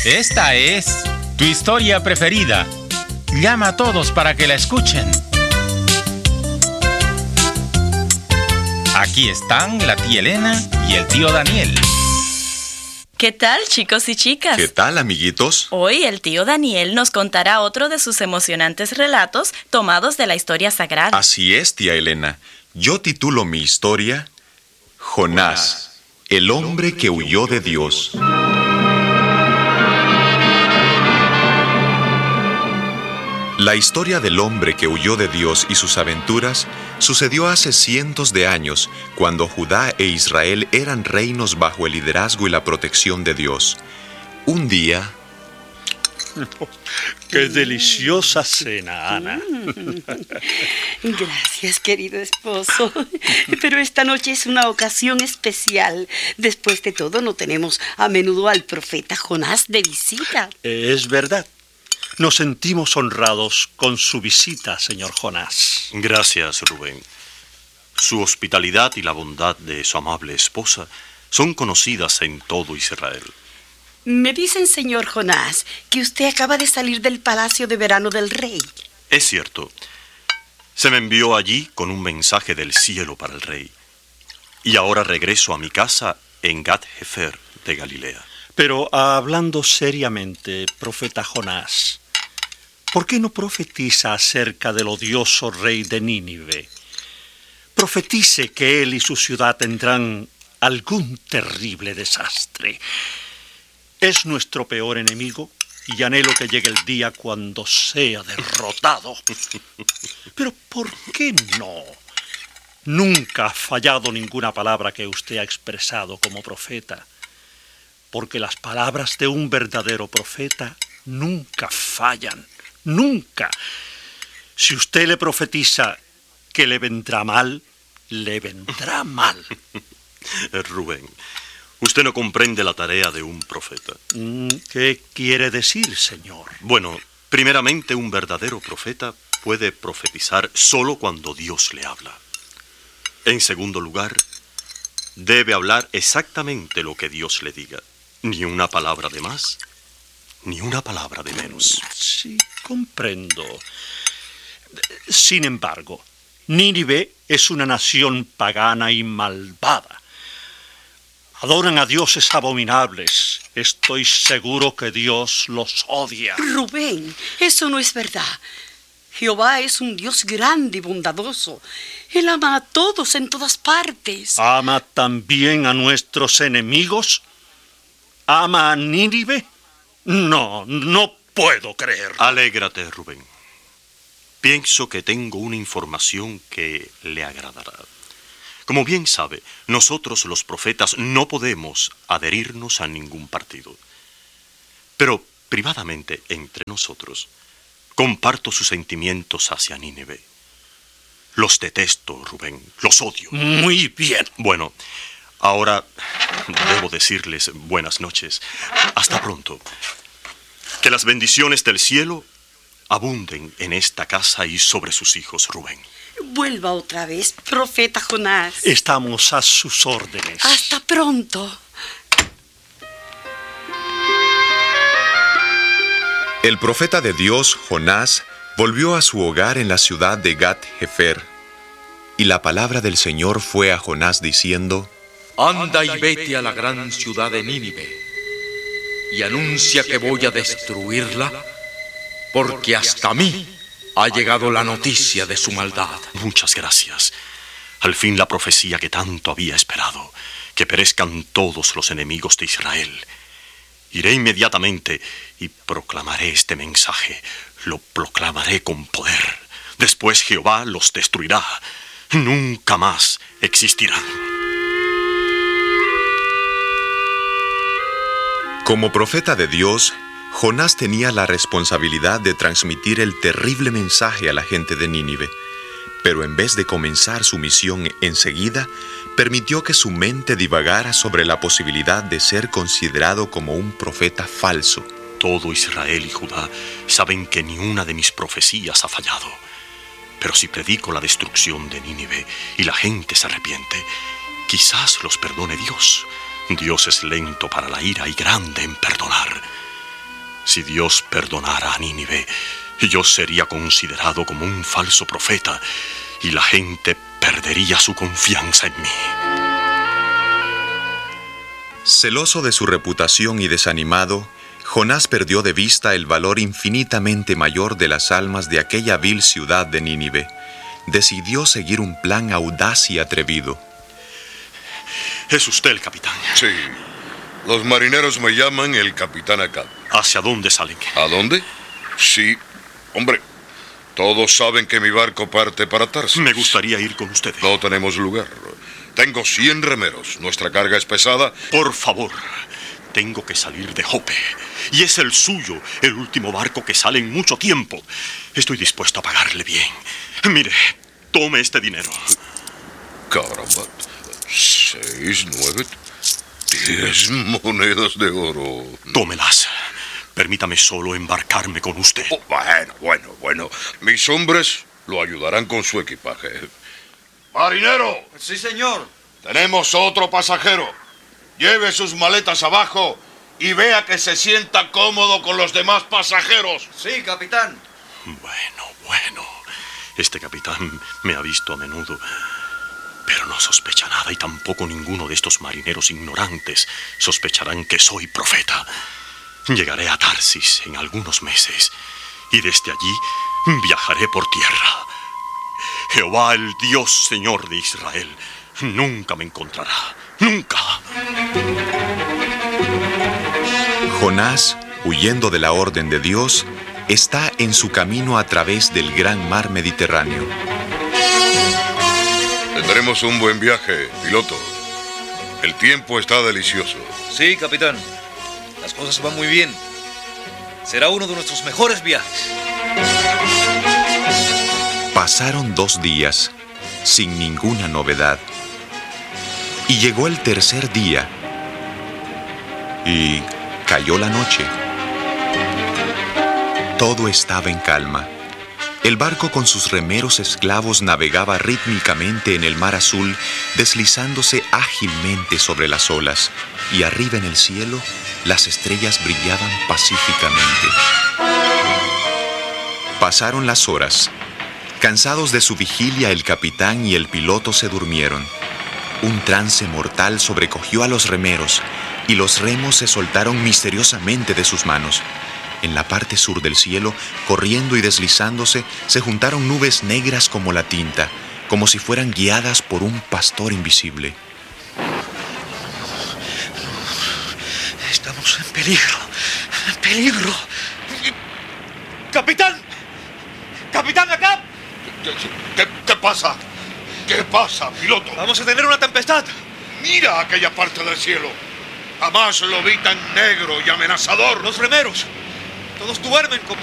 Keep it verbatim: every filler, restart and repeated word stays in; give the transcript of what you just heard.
Esta es tu historia preferida. Llama a todos para que la escuchen. Aquí están la tía Elena y el tío Daniel. ¿Qué tal, chicos y chicas? ¿Qué tal, amiguitos? Hoy el tío Daniel nos contará otro de sus emocionantes relatos tomados de la historia sagrada. Así es, tía Elena. Yo titulo mi historia Jonás, el hombre que huyó de Dios. La historia del hombre que huyó de Dios y sus aventuras sucedió hace cientos de años, cuando Judá e Israel eran reinos bajo el liderazgo y la protección de Dios. Un día... ¡Qué deliciosa cena, Ana! Gracias, querido esposo. Pero esta noche es una ocasión especial. Después de todo, no tenemos a menudo al profeta Jonás de visita. Es verdad. Nos sentimos honrados con su visita, señor Jonás. Gracias, Rubén. Su hospitalidad y la bondad de su amable esposa son conocidas en todo Israel. Me dicen, señor Jonás, que usted acaba de salir del palacio de verano del rey. Es cierto. Se me envió allí con un mensaje del cielo para el rey. Y ahora regreso a mi casa en Gat-Hefer de Galilea. Pero hablando seriamente, profeta Jonás, ¿por qué no profetiza acerca del odioso rey de Nínive? Profetice que él y su ciudad tendrán algún terrible desastre. Es nuestro peor enemigo y anhelo que llegue el día cuando sea derrotado. Pero ¿por qué no? Nunca ha fallado ninguna palabra que usted ha expresado como profeta, porque las palabras de un verdadero profeta nunca fallan. Nunca. Si usted le profetiza que le vendrá mal, le vendrá mal. Rubén, usted no comprende la tarea de un profeta. ¿Qué quiere decir, señor? Bueno, primeramente, un verdadero profeta puede profetizar solo cuando Dios le habla. En segundo lugar, debe hablar exactamente lo que Dios le diga. Ni una palabra de más, ni una palabra de menos. Sí, comprendo. Sin embargo, Nínive es una nación pagana y malvada. Adoran a dioses abominables. Estoy seguro que Dios los odia. Rubén, eso no es verdad. Jehová es un Dios grande y bondadoso. Él ama a todos en todas partes. ¿Ama también a nuestros enemigos? ¿Ama a Nínive? No, no puedo creerlo. Alégrate, Rubén. Pienso que tengo una información que le agradará. Como bien sabe, nosotros los profetas no podemos adherirnos a ningún partido. Pero privadamente, entre nosotros, comparto sus sentimientos hacia Nínive. Los detesto, Rubén, los odio. Muy bien. Bueno, ahora debo decirles buenas noches. Hasta pronto. Que las bendiciones del cielo abunden en esta casa y sobre sus hijos, Rubén. Vuelva otra vez, profeta Jonás. Estamos a sus órdenes. Hasta pronto. El profeta de Dios, Jonás, volvió a su hogar en la ciudad de Gat-Hefer. Y la palabra del Señor fue a Jonás diciendo: Anda y vete a la gran ciudad de Nínive y anuncia que voy a destruirla, porque hasta mí ha llegado la noticia de su maldad. Muchas gracias. Al fin la profecía que tanto había esperado, que perezcan todos los enemigos de Israel. Iré inmediatamente y proclamaré este mensaje. Lo proclamaré con poder. Después Jehová los destruirá. Nunca más existirán. Como profeta de Dios, Jonás tenía la responsabilidad de transmitir el terrible mensaje a la gente de Nínive, pero en vez de comenzar su misión enseguida, permitió que su mente divagara sobre la posibilidad de ser considerado como un profeta falso. Todo Israel y Judá saben que ni una de mis profecías ha fallado. Pero si predico la destrucción de Nínive y la gente se arrepiente, quizás los perdone Dios. Dios es lento para la ira y grande en perdonar. Si Dios perdonara a Nínive, yo sería considerado como un falso profeta y la gente perdería su confianza en mí. Celoso de su reputación y desanimado, Jonás perdió de vista el valor infinitamente mayor de las almas de aquella vil ciudad de Nínive. Decidió seguir un plan audaz y atrevido. ¿Es usted el capitán? Sí. Los marineros me llaman el capitán Acab. ¿Hacia dónde salen? ¿A dónde? Sí. Hombre, todos saben que mi barco parte para Tarsis. Me gustaría ir con ustedes. No tenemos lugar. Tengo cien remeros. Nuestra carga es pesada. Por favor, tengo que salir de Jope. Y es el suyo, el último barco que sale en mucho tiempo. Estoy dispuesto a pagarle bien. Mire, tome este dinero. Caramba. Seis, nueve, diez monedas de oro. Tómelas. Permítame solo embarcarme con usted. Oh, bueno, bueno, bueno. Mis hombres lo ayudarán con su equipaje. ¡Marinero! Sí, señor. Tenemos otro pasajero. Lleve sus maletas abajo y vea que se sienta cómodo con los demás pasajeros. Sí, capitán. Bueno, bueno. Este capitán me ha visto a menudo, pero no sospecha nada y tampoco ninguno de estos marineros ignorantes sospecharán que soy profeta. Llegaré a Tarsis en algunos meses y desde allí viajaré por tierra. Jehová, el Dios Señor de Israel, nunca me encontrará. ¡Nunca! Jonás, huyendo de la orden de Dios, está en su camino a través del gran mar Mediterráneo. Tendremos un buen viaje, piloto. El tiempo está delicioso. Sí, capitán. Las cosas van muy bien. Será uno de nuestros mejores viajes. Pasaron dos días sin ninguna novedad. Y llegó el tercer día. Y cayó la noche. Todo estaba en calma. El barco con sus remeros esclavos navegaba rítmicamente en el mar azul, deslizándose ágilmente sobre las olas, y arriba en el cielo las estrellas brillaban pacíficamente. Pasaron las horas. Cansados de su vigilia, el capitán y el piloto se durmieron. Un trance mortal sobrecogió a los remeros, y los remos se soltaron misteriosamente de sus manos. En la parte sur del cielo, corriendo y deslizándose, se juntaron nubes negras como la tinta, como si fueran guiadas por un pastor invisible. Estamos en peligro, en peligro. ¡Capitán! ¡Capitán, acá! ¿Qué, qué, qué pasa? ¿Qué pasa, piloto? Vamos a tener una tempestad. Mira aquella parte del cielo. Jamás lo vi tan negro y amenazador. Los remeros. Todos duermen como